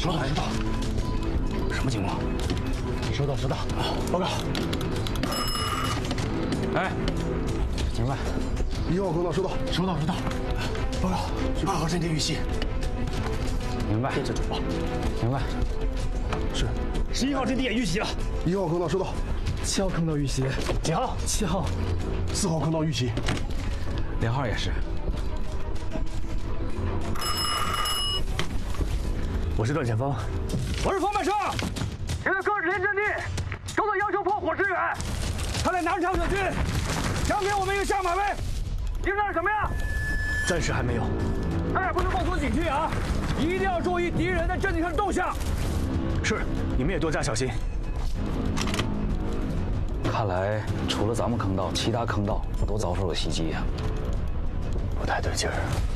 收到，收到。什么情况？收到，收到。报告。哎，警办 1号坑道收到， 收到，收到。报告，2号阵地遇袭。明白。电子主报。明白。是。11号阵地也遇袭了。 1号坑道收到。 7号坑道遇袭。几号？7号。 4号坑道遇袭。 2号也是。我是段前锋。我是方半生。现在各支连阵地收到要求破火支援，他在南昌小区，想给我们一个下马威，应该是什么呀？暂时还没有，但也不能放松警惕啊！一定要注意敌人在阵地上的动向。是，你们也多加小心。 看来除了咱们坑道，其他坑道都遭受了袭击呀， 不太对劲儿。